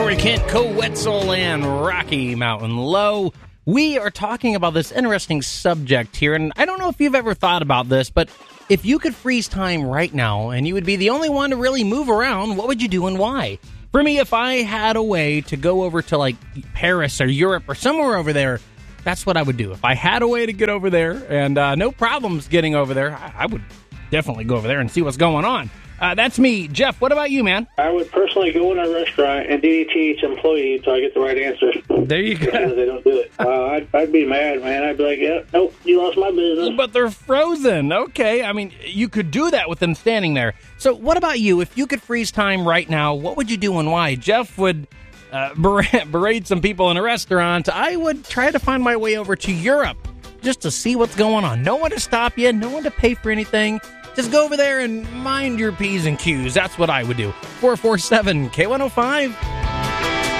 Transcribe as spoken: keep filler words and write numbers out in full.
Corey Kent, Co Wetzel, and Rocky Mountain Low. We are talking about this interesting subject here, and I don't know if you've ever thought about this, but if you could freeze time right now and you would be the only one to really move around, what would you do and why? For me, if I had a way to go over to like Paris or Europe or somewhere over there, that's what I would do. If I had a way to get over there and uh, no problems getting over there, I, I would definitely go over there and see what's going on. Uh, that's me. Jeff, what about you, man? I would personally go in a restaurant and D D T each employee until I get the right answer. There you go. Because they don't do it. Uh, I'd, I'd be mad, man. I'd be like, yeah, nope, you lost my business. But they're frozen. Okay. I mean, you could do that with them standing there. So what about you? If you could freeze time right now, what would you do and why? Jeff would uh, berate, berate some people in a restaurant. I would try to find my way over to Europe just to see what's going on. No one to stop you. No one to pay for anything. Just go over there and mind your P's and Q's. That's what I would do. four four seven K one oh five